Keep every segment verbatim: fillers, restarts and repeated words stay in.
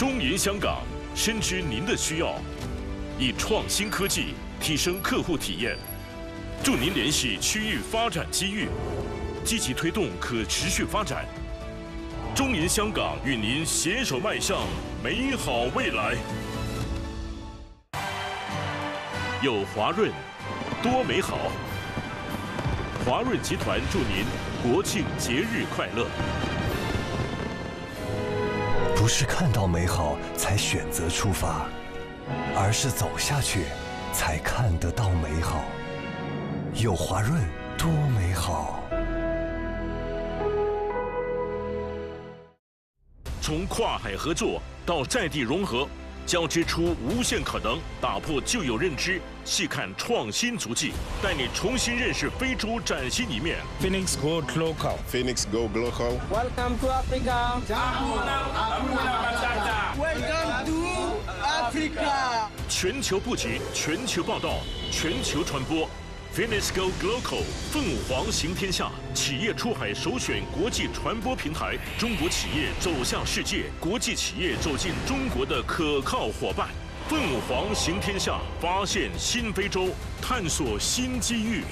中银香港深知您的需要，以创新科技提升客户体验，助您联系区域发展机遇，积极推动可持续发展。中银香港与您携手迈向美好未来。有华润，多美好。华润集团祝您国庆节日快乐。 不是看到美好才选择出发，而是走下去才看得到美好。有华润，多美好。 从跨海合作到在地融合，交织出无限可能，打破旧有认知，细看创新足迹，带你重新认识非洲崭新一面。 Phoenix Go Global. Phoenix Go Global. Welcome to Africa. Welcome to Africa. 全球布局，全球报道，全球传播。Phoenix Go Global 凤凰行天下，企业出海首选国际传播平台，中国企业走向世界，国际企业走进中国的可靠伙伴。凤凰行天下，发现新非洲，探索新机遇。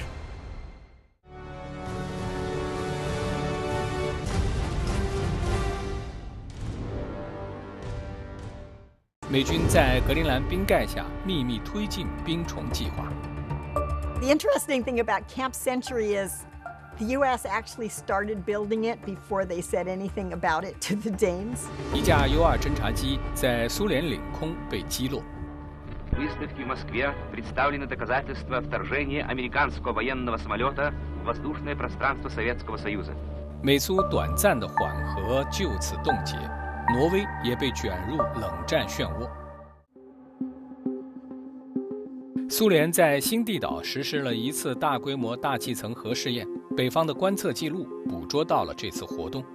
美军在格陵兰冰盖下秘密推进冰虫计划。 The interesting thing about Camp Century is the U S actually started building it before they said anything about it to the Danes. 一架 U 二侦察机在苏联领空被击落。 Выставки в Москве представлены доказательства вторжения американского военного самолета в воздушное пространство Советского Союза. 美苏短暂的缓和就此冻结，挪威也被卷入冷战漩涡。苏联在新地岛实施了一次大规模大气层核试验，北方的观测记录捕捉到了这次活动。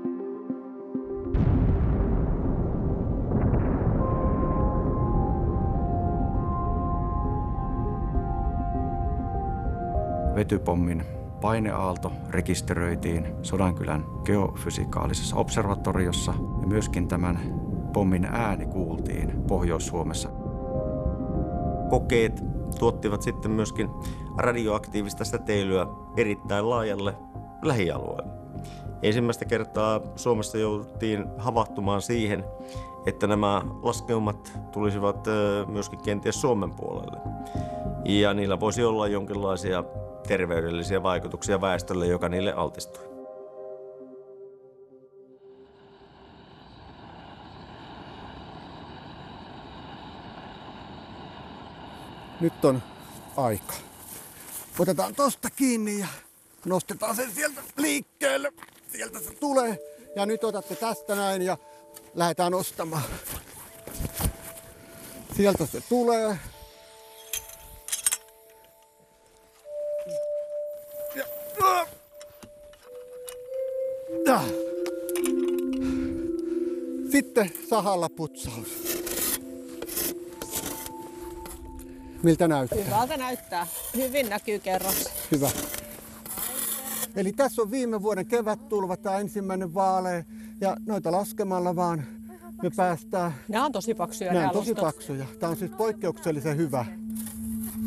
Vetypommin paineaalto rekisteröitiin Sodankylän geofysikaalisessa observatoriossa ja myöskin tämän pommin ääni kuultiin Pohjois-Suomessa. Kokeet tuottivat sitten myöskin radioaktiivista säteilyä erittäin laajalle lähialueelle. Ensimmäistä kertaa Suomessa jouduttiin havahtumaan siihen, että nämä laskeumat tulisivat myöskin kenties Suomen puolelle. Ja niillä voisi olla jonkinlaisia terveydellisiä vaikutuksia väestölle, joka niille altistui. Nyt on aika. Otetaan tosta kiinni ja nostetaan sen sieltä liikkeelle. Sieltä se tulee. Ja nyt otatte tästä näin ja lähdetään nostamaan. Sieltä se tulee. Ja. Sitten sahalla putsaus. Miltä näyttää? Hyvältä näyttää. Hyvin näkyy kerros. Hyvä. Eli tässä on viime vuoden kevättulva, tämä ensimmäinen vaalea. Ja noita laskemalla vaan me päästään. Nämä on tosi paksuja. Nämä on tosi paksuja. Tämä on siis poikkeuksellisen hyvä.